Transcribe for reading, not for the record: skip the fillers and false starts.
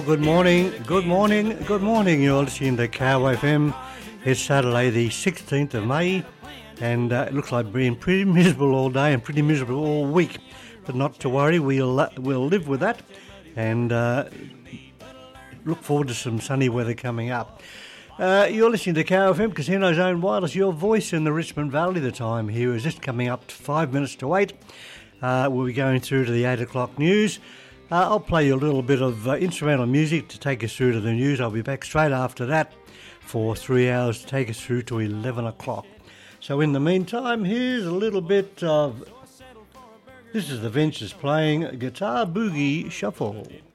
Good morning, good morning, good morning. You're listening to Cow FM. It's Saturday the 16th of May and it looks like being pretty miserable all day and pretty miserable all week. But not to worry, we'll live with that and look forward to some sunny weather coming up. You're listening to Cow FM, Casino Zone Wireless, your voice in the Richmond Valley. The time here is just coming up to 5 minutes to 8. We'll be going through to the 8 o'clock news. I'll play you a little bit of instrumental music to take us through to the news. I'll be back straight after that for 3 hours to take us through to 11 o'clock. So in the meantime, here's a little bit of... This is the Ventures playing Guitar Boogie Shuffle.